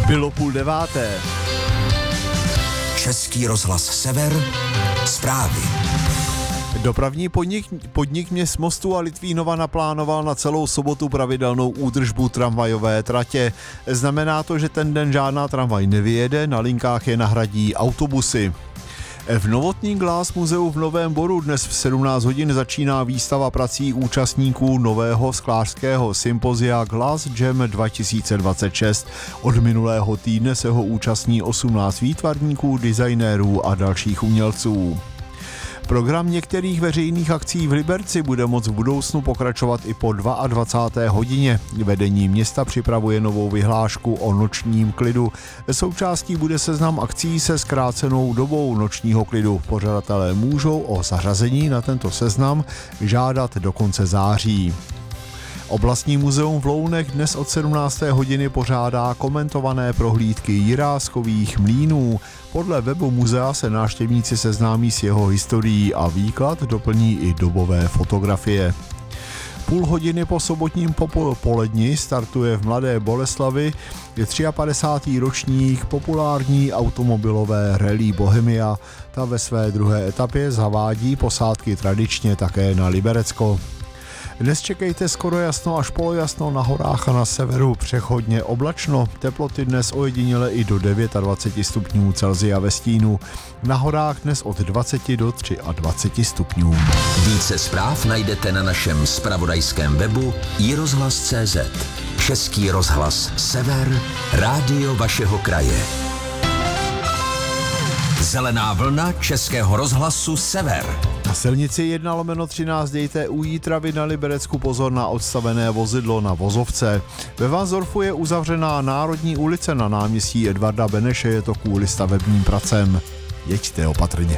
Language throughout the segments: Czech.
Bylo 8:30. Český rozhlas Sever, zprávy. Dopravní podnik Měst Mostu a Litvínova naplánoval na celou sobotu pravidelnou údržbu tramvajové tratě. Znamená to, že ten den žádná tramvaj nevyjede, na linkách je nahradí autobusy. V Novotný Glass muzeu v Novém Boru dnes v 17 hodin začíná výstava prací účastníků nového sklářského sympozia Glass Jam 2026. Od minulého týdne se ho účastní 18 výtvarníků, designérů a dalších umělců. Program některých veřejných akcí v Liberci bude moct v budoucnu pokračovat i po 22. hodině. Vedení města připravuje novou vyhlášku o nočním klidu. Součástí bude seznam akcí se zkrácenou dobou nočního klidu. Pořadatelé můžou o zařazení na tento seznam žádat do konce září. Oblastní muzeum v Lounech dnes od 17. hodiny pořádá komentované prohlídky Jiráskových mlýnů. Podle webu muzea se návštěvníci seznámí s jeho historií a výklad doplní i dobové fotografie. Půl hodiny po sobotním poledni startuje v Mladé Boleslavi 53. ročník populární automobilové rally Bohemia. Ta ve své druhé etapě zavádí posádky tradičně také na Liberecko. Dnes čekejte skoro jasno až polojasno na horách a na severu, přechodně oblačno, teploty dnes ojediněle i do 29 stupňů Celsia ve stínu. Na horách dnes od 20 do 23 stupňů. Více zpráv najdete na našem zpravodajském webu iRozhlas.cz. Český rozhlas Sever, rádio vašeho kraje. Zelená vlna Českého rozhlasu Sever. Na silnici 1/13 dejte u Jítravy na Liberecku pozor na odstavené vozidlo na vozovce. Ve Varnsdorfu je uzavřená Národní ulice na náměstí Edvarda Beneše, je to kvůli stavebním pracem. Jeďte opatrně.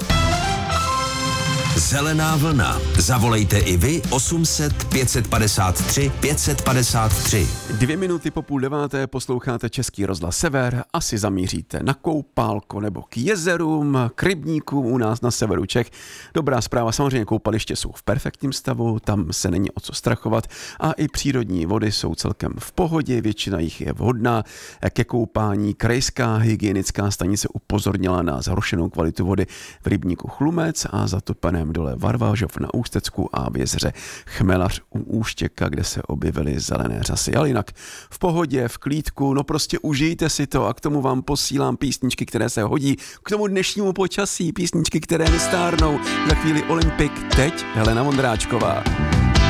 Zelená vlna. Zavolejte i vy 800 553 553. 2 minuty po 8:30 posloucháte Český rozhlas Sever. Asi zamíříte na koupálko nebo k jezerům, k rybníkům u nás na severu Čech. Dobrá zpráva, samozřejmě koupaliště jsou v perfektním stavu, tam se není o co strachovat a i přírodní vody jsou celkem v pohodě, většina jich je vhodná ke koupání. Krajská hygienická stanice upozornila na zhoršenou kvalitu vody v rybníku Chlumec a zatopeném dole Varvažov na Ústecku a v jezeře Chmelař u Úštěka, kde se objevily zelené řasy. Ale jinak v pohodě, v klídku, no prostě užijte si to a k tomu vám posílám písničky, které se hodí k tomu dnešnímu počasí, písničky, které nestárnou. Za chvíli Olympik, teď Helena Vondráčková.